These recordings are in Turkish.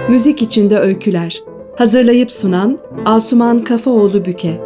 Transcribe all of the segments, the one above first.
Müzik içinde öyküler. Hazırlayıp sunan Asuman Kafaoğlu Büke.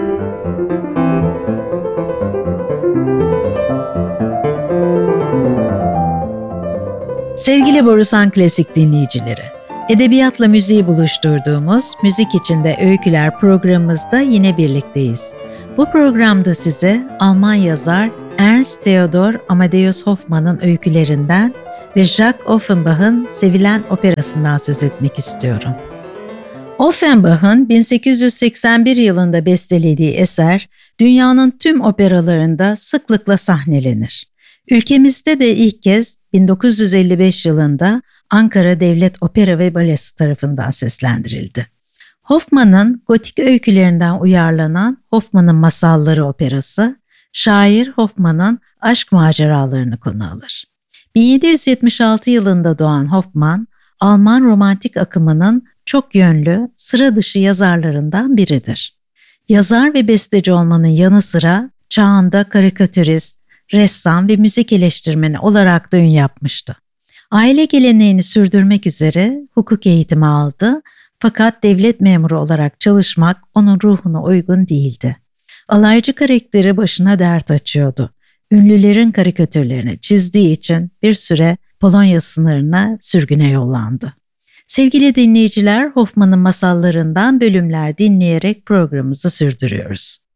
Sevgili Borusan Klasik dinleyicileri, edebiyatla müziği buluşturduğumuz Müzik İçinde Öyküler programımızda yine birlikteyiz. Bu programda size Alman yazar Ernst Theodor Amadeus Hoffmann'ın öykülerinden ve Jacques Offenbach'ın sevilen operasından söz etmek istiyorum. Offenbach'ın 1881 yılında bestelediği eser, dünyanın tüm operalarında sıklıkla sahnelenir. Ülkemizde de ilk kez 1955 yılında Ankara Devlet Opera ve Balesi tarafından seslendirildi. Hoffmann'ın gotik öykülerinden uyarlanan Hoffmann'ın Masalları operası, şair Hoffmann'ın aşk maceralarını konu alır. 1776 yılında doğan Hoffmann, Alman romantik akımının çok yönlü, sıra dışı yazarlarından biridir. Yazar ve besteci olmanın yanı sıra çağında karikatürist, ressam ve müzik eleştirmeni olarak da ün yapmıştı. Aile geleneğini sürdürmek üzere hukuk eğitimi aldı, fakat devlet memuru olarak çalışmak onun ruhuna uygun değildi. Alaycı karakteri başına dert açıyordu. Ünlülerin karikatürlerini çizdiği için bir süre Polonya sınırına sürgüne yollandı. Sevgili dinleyiciler, Hoffmann'ın masallarından bölümler dinleyerek programımızı sürdürüyoruz.